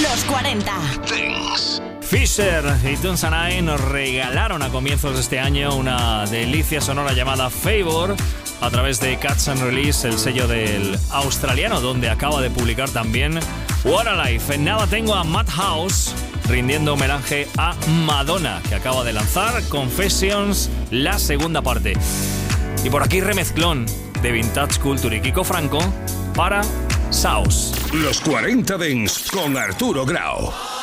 Los 40 Dance. Fisher y Tunes and I nos regalaron a comienzos de este año una delicia sonora llamada Favor a través de Catch and Release, el sello del australiano, donde acaba de publicar también What a Life. En nada tengo a Madhouse rindiendo homenaje a Madonna, que acaba de lanzar Confessions, la segunda parte. Y por aquí remezclón de Vintage Culture y Kiko Franco para Saus. Los 40 Dance con Arturo Grau.